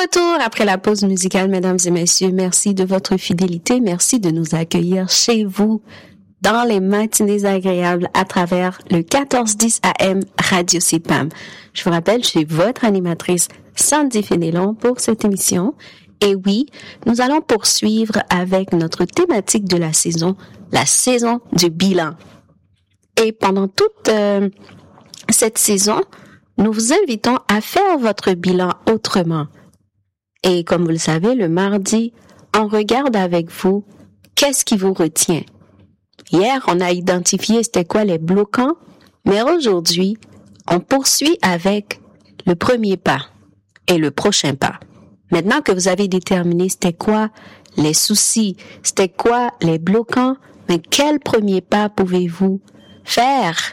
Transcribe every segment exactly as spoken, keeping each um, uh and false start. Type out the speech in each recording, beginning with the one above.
retour après la pause musicale, mesdames et messieurs. Merci de votre fidélité. Merci de nous accueillir chez vous dans les matinées agréables à travers le quatorze dix A M Radio C P A M. Je vous rappelle, je suis votre animatrice Sandy Fénélon pour cette émission. Et oui, nous allons poursuivre avec notre thématique de la saison, la saison du bilan. Et pendant toute euh, cette saison, nous vous invitons à faire votre bilan autrement. Et comme vous le savez, le mardi, on regarde avec vous qu'est-ce qui vous retient. Hier, on a identifié c'était quoi les bloquants, mais aujourd'hui, on poursuit avec le premier pas et le prochain pas. Maintenant que vous avez déterminé c'était quoi les soucis, c'était quoi les bloquants, mais quel premier pas pouvez-vous faire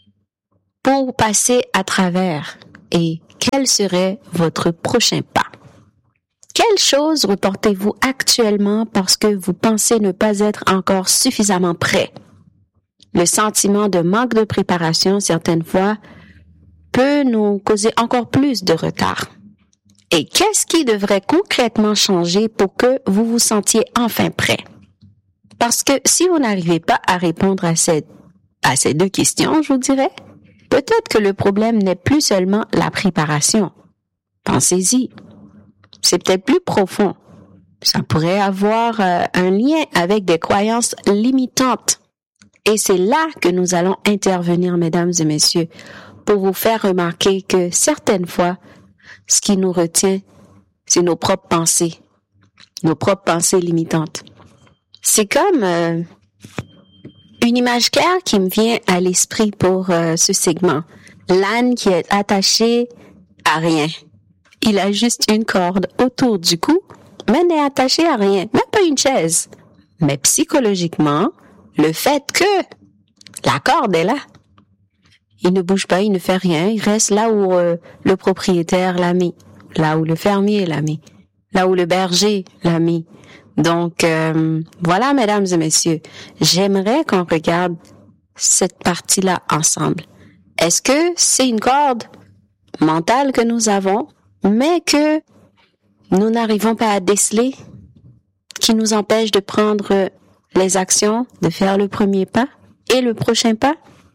pour passer à travers et quel serait votre prochain pas? Quelle chose reportez-vous actuellement parce que vous pensez ne pas être encore suffisamment prêt? Le sentiment de manque de préparation, certaines fois, peut nous causer encore plus de retard. Et qu'est-ce qui devrait concrètement changer pour que vous vous sentiez enfin prêt? Parce que si vous n'arrivez pas à répondre à cette, à ces deux questions, je vous dirais, peut-être que le problème n'est plus seulement la préparation. Pensez-y. C'est peut-être plus profond. Ça pourrait avoir euh, un lien avec des croyances limitantes. Et c'est là que nous allons intervenir, mesdames et messieurs, pour vous faire remarquer que certaines fois, ce qui nous retient, c'est nos propres pensées, nos propres pensées limitantes. C'est comme euh, une image claire qui me vient à l'esprit pour euh, ce segment. L'âne qui est attaché à rien. Il a juste une corde autour du cou, mais n'est attaché à rien, même pas une chaise. Mais psychologiquement, le fait que la corde est là, il ne bouge pas, il ne fait rien, il reste là où euh, le propriétaire l'a mis, là où le fermier l'a mis, là où le berger l'a mis. Donc, euh, voilà, mesdames et messieurs, j'aimerais qu'on regarde cette partie-là ensemble. Est-ce que c'est une corde mentale que nous avons, mais que nous n'arrivons pas à déceler, qui nous empêche de prendre les actions, de faire le premier pas et le prochain pas?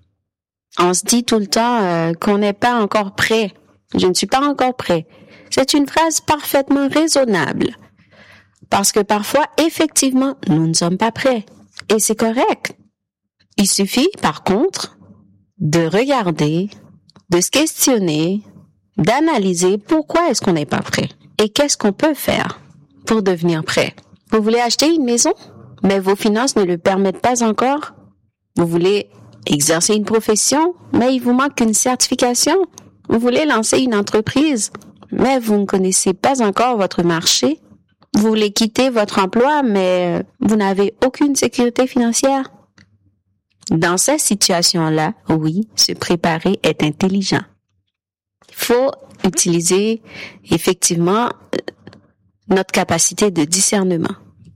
On se dit tout le temps euh, qu'on n'est pas encore prêt. Je ne suis pas encore prêt. C'est une phrase parfaitement raisonnable. Parce que parfois, effectivement, nous ne sommes pas prêts. Et c'est correct. Il suffit, par contre, de regarder, de se questionner, d'analyser pourquoi est-ce qu'on n'est pas prêt et qu'est-ce qu'on peut faire pour devenir prêt. Vous voulez acheter une maison, mais vos finances ne le permettent pas encore? Vous voulez exercer une profession, mais il vous manque une certification? Vous voulez lancer une entreprise, mais vous ne connaissez pas encore votre marché? Vous voulez quitter votre emploi, mais vous n'avez aucune sécurité financière? Dans cette situation-là, oui, se préparer est intelligent. Il faut utiliser effectivement notre capacité de discernement.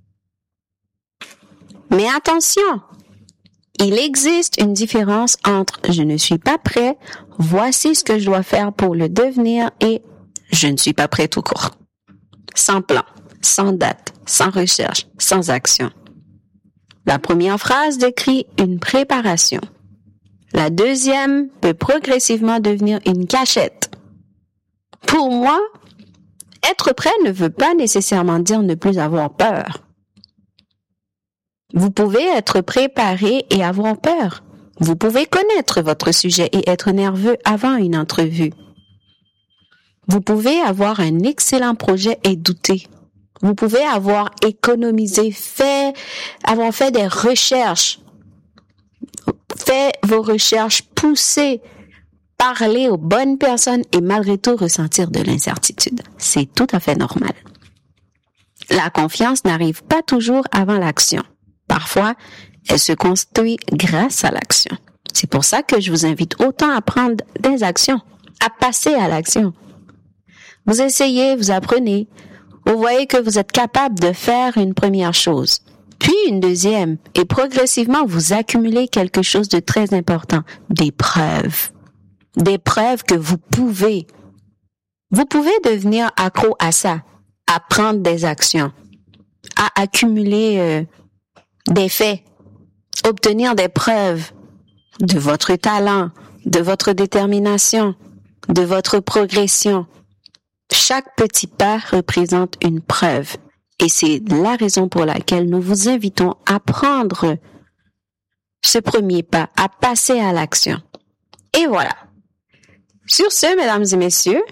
Mais attention, il existe une différence entre « je ne suis pas prêt, voici ce que je dois faire pour le devenir » et « je ne suis pas prêt tout court ». Sans plan, sans date, sans recherche, sans action. La première phrase décrit une préparation. La deuxième peut progressivement devenir une cachette. Pour moi, être prêt ne veut pas nécessairement dire ne plus avoir peur. Vous pouvez être préparé et avoir peur. Vous pouvez connaître votre sujet et être nerveux avant une entrevue. Vous pouvez avoir un excellent projet et douter. Vous pouvez avoir économisé, fait, avoir fait des recherches, fait vos recherches, poussé, parler aux bonnes personnes et malgré tout ressentir de l'incertitude. C'est tout à fait normal. La confiance n'arrive pas toujours avant l'action. Parfois, elle se construit grâce à l'action. C'est pour ça que je vous invite autant à prendre des actions, à passer à l'action. Vous essayez, vous apprenez. Vous voyez que vous êtes capable de faire une première chose, puis une deuxième, et progressivement vous accumulez quelque chose de très important, des preuves. Des preuves que vous pouvez. Vous pouvez devenir accro à ça. à prendre des actions, à accumuler euh, des faits, obtenir des preuves de votre talent, de votre détermination, de votre progression. Chaque petit pas représente une preuve et c'est la raison pour laquelle nous vous invitons à prendre ce premier pas, à passer à l'action. Et voilà. Sur ce, mesdames et messieurs,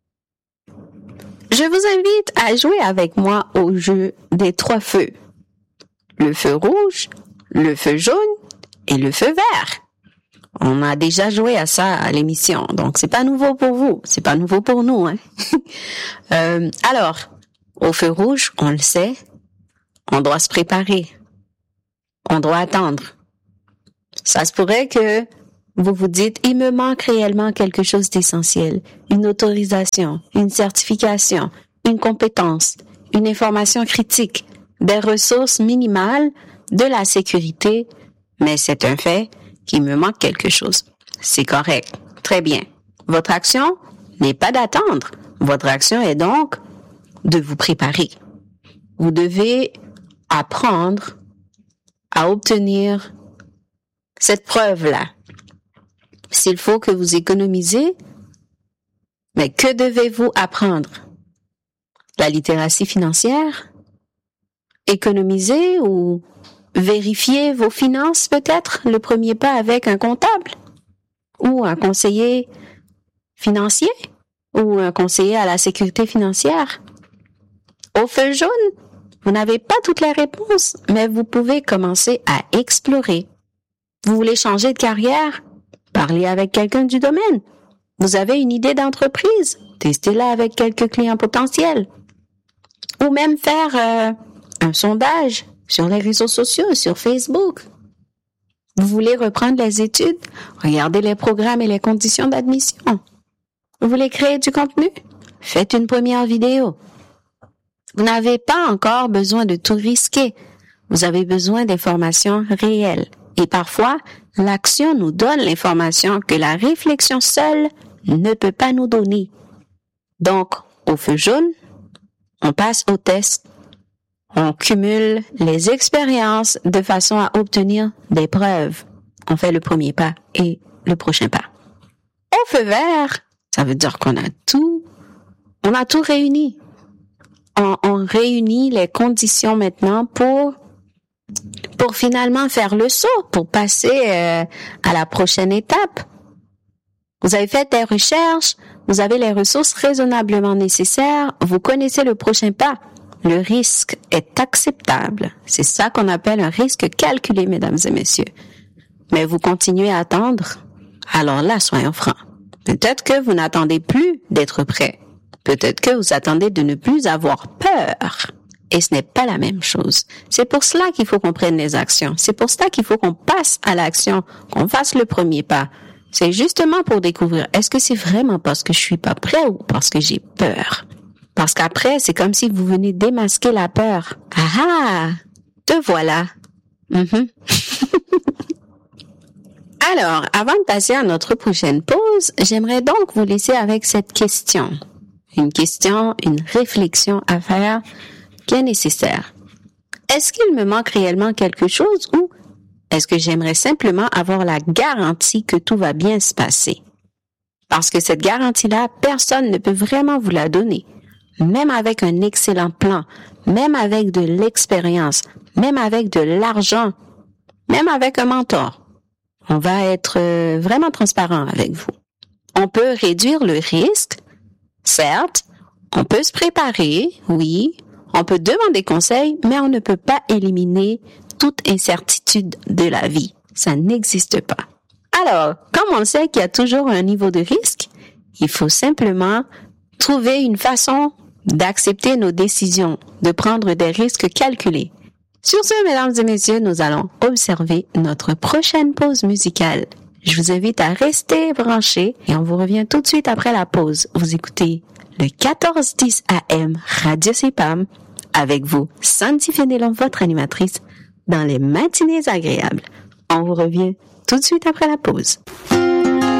je vous invite à jouer avec moi au jeu des trois feux. Le feu rouge, le feu jaune et le feu vert. On a déjà joué à ça à l'émission, donc c'est pas nouveau pour vous, c'est pas nouveau pour nous, hein. euh, alors, au feu rouge, on le sait, on doit se préparer, on doit attendre. Ça se pourrait que vous vous dites, il me manque réellement quelque chose d'essentiel, une autorisation, une certification, une compétence, une information critique, des ressources minimales, de la sécurité, mais c'est un fait qu'il me manque quelque chose. C'est correct. Très bien. Votre action n'est pas d'attendre. Votre action est donc de vous préparer. Vous devez apprendre à obtenir cette preuve-là. S'il faut que vous économisez, mais que devez-vous apprendre? La littératie financière? Économiser ou vérifier vos finances peut-être, le premier pas avec un comptable ou un conseiller financier ou un conseiller à la sécurité financière. Au feu jaune, vous n'avez pas toutes les réponses, mais vous pouvez commencer à explorer. Vous voulez changer de carrière? Parlez avec quelqu'un du domaine. Vous avez une idée d'entreprise? Testez-la avec quelques clients potentiels. Ou même faire euh, un sondage sur les réseaux sociaux, sur Facebook. Vous voulez reprendre les études? Regardez les programmes et les conditions d'admission. Vous voulez créer du contenu? Faites une première vidéo. Vous n'avez pas encore besoin de tout risquer. Vous avez besoin d'informations réelles. Et parfois, l'action nous donne l'information que la réflexion seule ne peut pas nous donner. Donc, au feu jaune, on passe au test. On cumule les expériences de façon à obtenir des preuves. On fait le premier pas et le prochain pas. Au feu vert, ça veut dire qu'on a tout, on a tout réuni. On, on réunit les conditions maintenant pour, pour finalement faire le saut, pour passer euh, à la prochaine étape. Vous avez fait des recherches, vous avez les ressources raisonnablement nécessaires, vous connaissez le prochain pas. Le risque est acceptable. C'est ça qu'on appelle un risque calculé, mesdames et messieurs. Mais vous continuez à attendre. Alors là, soyons francs. Peut-être que vous n'attendez plus d'être prêt. Peut-être que vous attendez de ne plus avoir peur. Et ce n'est pas la même chose. C'est pour cela qu'il faut qu'on prenne les actions. C'est pour cela qu'il faut qu'on passe à l'action, qu'on fasse le premier pas. C'est justement pour découvrir, est-ce que c'est vraiment parce que je suis pas prêt ou parce que j'ai peur? Parce qu'après, c'est comme si vous venez démasquer la peur. Ah ah! Te voilà! Mm-hmm. Alors, avant de passer à notre prochaine pause, j'aimerais donc vous laisser avec cette question. Une question, une réflexion à faire qui est nécessaire. Est-ce qu'il me manque réellement quelque chose ou est-ce que j'aimerais simplement avoir la garantie que tout va bien se passer? Parce que cette garantie-là, personne ne peut vraiment vous la donner. Même avec un excellent plan, même avec de l'expérience, même avec de l'argent, même avec un mentor. On va être vraiment transparent avec vous. On peut réduire le risque, certes, on peut se préparer, oui, on peut demander conseil, mais on ne peut pas éliminer toute incertitude de la vie. Ça n'existe pas. Alors, comme on sait qu'il y a toujours un niveau de risque, il faut simplement trouver une façon d'accepter nos décisions, de prendre des risques calculés. Sur ce, mesdames et messieurs, nous allons observer notre prochaine pause musicale. Je vous invite à rester branchés et on vous revient tout de suite après la pause. Vous écoutez le quatorze dix A M Radio C P A M avec vous, Sandy Fénélon, votre animatrice, dans les matinées agréables. On vous revient tout de suite après la pause.